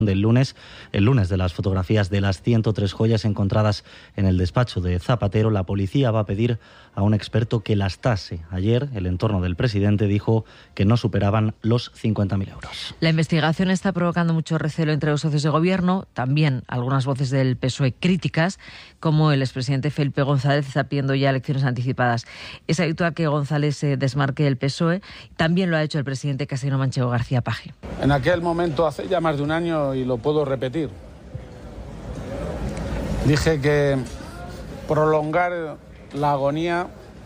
el lunes de las fotografías de las 103 joyas encontradas en el despacho de Zapatero. La policía va a pedir a un experto que las tase. Ayer, el entorno del presidente dijo que no superaban los 50.000 euros. La investigación está provocando mucho recelo entre los socios de gobierno, también algunas voces del PSOE críticas, como el expresidente Felipe González está pidiendo ya elecciones anticipadas. Es habitual que González se desmarque del PSOE, también lo ha hecho el presidente Casino Manchego García Paje. En aquel momento, hace ya más de un año, y lo puedo repetir, dije que prolongar la agonía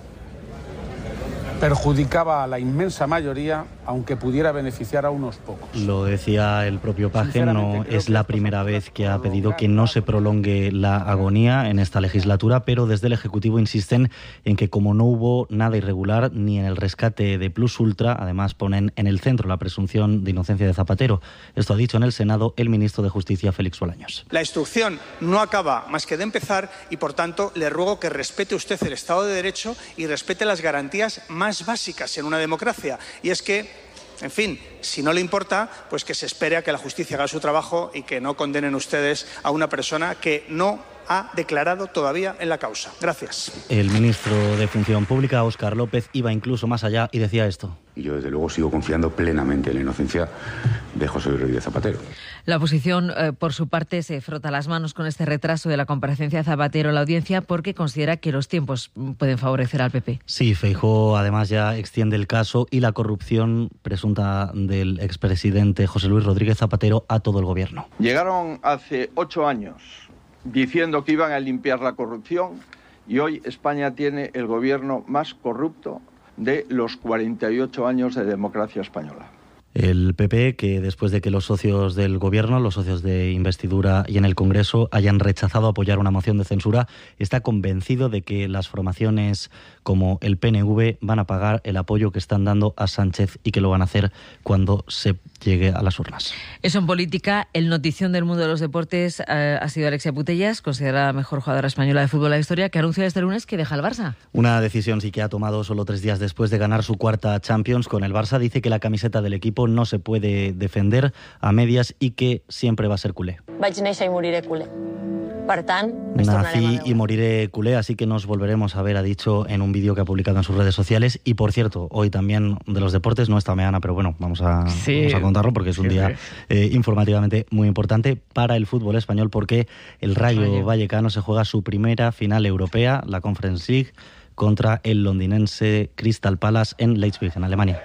perjudicaba a la inmensa mayoría, aunque pudiera beneficiar a unos pocos. Lo decía el propio Paje, no es la primera vez que ha pedido que no se prolongue la agonía en esta legislatura, pero desde el Ejecutivo insisten en que como no hubo nada irregular ni en el rescate de Plus Ultra, además ponen en el centro la presunción de inocencia de Zapatero. Esto ha dicho en el Senado el ministro de Justicia, Félix Bolaños. La instrucción no acaba más que de empezar y, por tanto, le ruego que respete usted el Estado de Derecho y respete las garantías más básicas en una democracia. Y es que, en fin, si no le importa, pues que se espere a que la justicia haga su trabajo y que no condenen ustedes a una persona que no ha declarado todavía en la causa. Gracias. El ministro de Función Pública, Óscar López, iba incluso más allá y decía esto. Y yo, desde luego, sigo confiando plenamente en la inocencia de José Luis Rodríguez Zapatero. La oposición, por su parte, se frota las manos con este retraso de la comparecencia de Zapatero en la audiencia porque considera que los tiempos pueden favorecer al PP. Sí, Feijóo además ya extiende el caso y la corrupción presunta del expresidente José Luis Rodríguez Zapatero a todo el gobierno. Llegaron hace 8 años diciendo que iban a limpiar la corrupción y hoy España tiene el gobierno más corrupto de los 48 años de democracia española. El PP, que después de que los socios del Gobierno, los socios de investidura y en el Congreso hayan rechazado apoyar una moción de censura, está convencido de que las formaciones como el PNV van a pagar el apoyo que están dando a Sánchez y que lo van a hacer cuando se llegue a las urnas. Eso en política. El notición del mundo de los deportes ha sido Alexia Putellas, considerada la mejor jugadora española de fútbol de la historia, que anuncia este lunes que deja el Barça. Una decisión sí que ha tomado solo 3 días después de ganar su 4ª Champions con el Barça. Dice que la camiseta del equipo no se puede defender a medias y que siempre va a ser culé. Vaig néixer i moriré culé. Per tant, nací y moriré culé, así que nos volveremos a ver, ha dicho en un vídeo que ha publicado en sus redes sociales. Y por cierto, hoy también de los deportes, no está Meana, pero bueno, vamos a contarlo porque es un día informativamente muy importante para el fútbol español, porque el Rayo Vallecano se juega su primera final europea, la Conference League, contra el londinense Crystal Palace en Leipzig, en Alemania.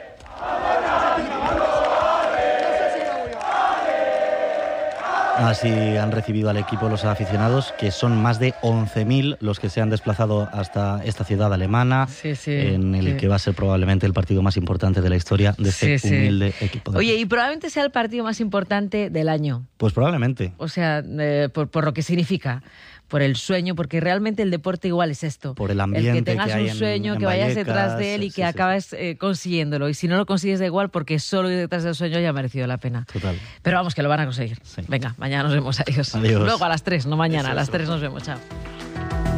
Así han recibido al equipo los aficionados, que son más de 11.000 los que se han desplazado hasta esta ciudad alemana, en el que va a ser probablemente el partido más importante de la historia de este humilde equipo. Oye, y probablemente sea el partido más importante del año. Pues probablemente. O sea, por lo que significa. Por el sueño, porque realmente el deporte igual es esto. Por el ambiente que tengas un sueño, que vayas detrás de él y que acabes consiguiéndolo. Y si no lo consigues da igual, porque solo ir detrás del sueño ya ha merecido la pena. Total. Pero vamos, que lo van a conseguir. Sí. Venga, mañana nos vemos. Adiós. Adiós. Luego a las 3, no mañana, a las 3 nos vemos. Chao.